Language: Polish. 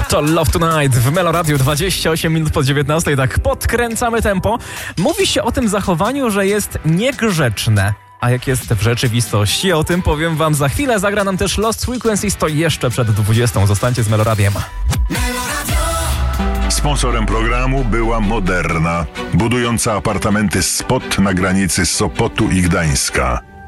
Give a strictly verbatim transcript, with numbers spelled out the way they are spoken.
To Love Tonight w Melo Radio, dwadzieścia osiem minut po dziewiętnastej, tak podkręcamy tempo. Mówi się o tym zachowaniu, że jest niegrzeczne. A jak jest w rzeczywistości? O tym powiem wam za chwilę. Zagra nam też Lost Frequencies, to jeszcze przed dwudziestą. Zostańcie z Melo Radiem. Sponsorem programu była Moderna, budująca apartamenty Spot na granicy Sopotu i Gdańska.